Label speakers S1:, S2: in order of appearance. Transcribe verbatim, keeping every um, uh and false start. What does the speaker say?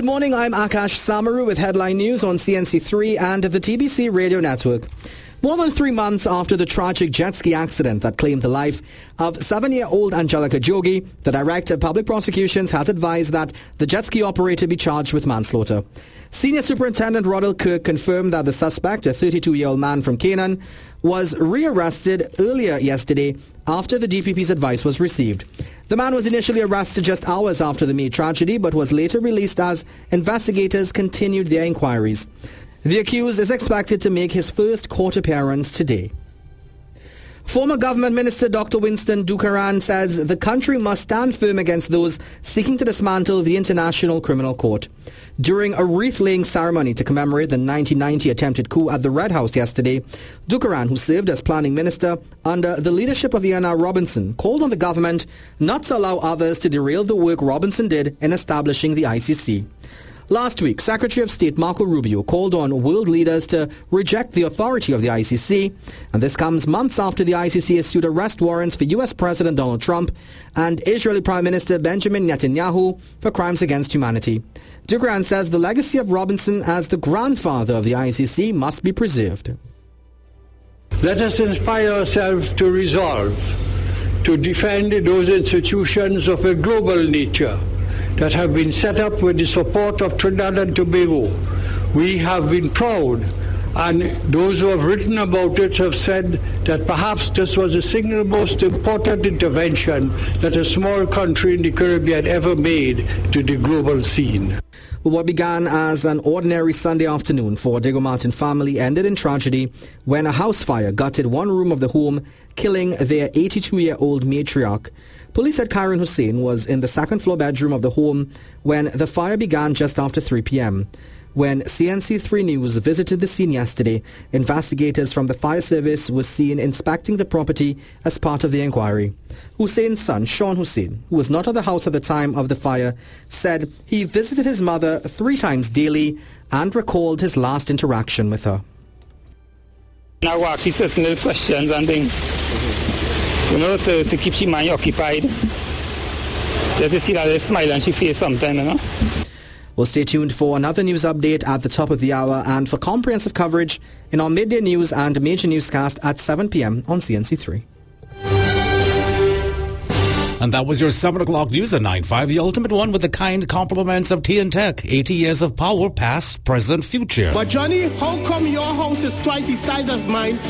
S1: Good morning, I'm Akash Samaru with headline news on C N C three and the T B C Radio Network. More than three months after the tragic jet ski accident that claimed the life of seven-year-old Angelica Jogi, the Director of Public Prosecutions has advised that the jet ski operator be charged with manslaughter. Senior Superintendent Rodel Kirk confirmed that the suspect, a thirty-two-year-old man from Canaan, was rearrested earlier yesterday after the D P P's advice was received. The man was initially arrested just hours after the May tragedy but was later released as investigators continued their inquiries. The accused is expected to make his first court appearance today. Former Government Minister Doctor Winston Dukaran says the country must stand firm against those seeking to dismantle the International Criminal Court. During a wreath-laying ceremony to commemorate the nineteen ninety attempted coup at the Red House yesterday, Dukaran, who served as planning minister under the leadership of Ian R. Robinson, called on the government not to allow others to derail the work Robinson did in establishing the I C C. Last week, Secretary of State Marco Rubio called on world leaders to reject the authority of the I C C, and this comes months after the I C C issued arrest warrants for U S President Donald Trump and Israeli Prime Minister Benjamin Netanyahu for crimes against humanity. Dukaran says the legacy of Robinson as the grandfather of the I C C must be preserved.
S2: Let us inspire ourselves to resolve, to defend those institutions of a global nature that have been set up with the support of Trinidad and Tobago. We have been proud, and those who have written about it have said that perhaps this was the single most important intervention that a small country in the Caribbean ever made to the global scene.
S1: What began as an ordinary Sunday afternoon for Diego Martin family ended in tragedy when a house fire gutted one room of the home, killing their eighty-two-year-old matriarch. Police said Karen Hussein was in the second-floor bedroom of the home when the fire began just after three p.m. When C N C three News visited the scene yesterday, investigators from the fire service were seen inspecting the property as part of the inquiry. Hussein's son, Sean Hussein, who was not at the house at the time of the fire, said he visited his mother three times daily and recalled his last interaction with her.
S3: I ask you certain little questions and things, you know, to, to keep your mind occupied. Just to see that they smile and she feels something, you know.
S1: Well, stay tuned for another news update at the top of the hour and for comprehensive coverage in our midday news and major newscast at seven p.m. on C N C three.
S4: And that was your seven o'clock news at nine five, the ultimate one with the kind compliments of T N Tech. eighty years of power, past, present, future.
S5: But Johnny, how come your house is twice the size of mine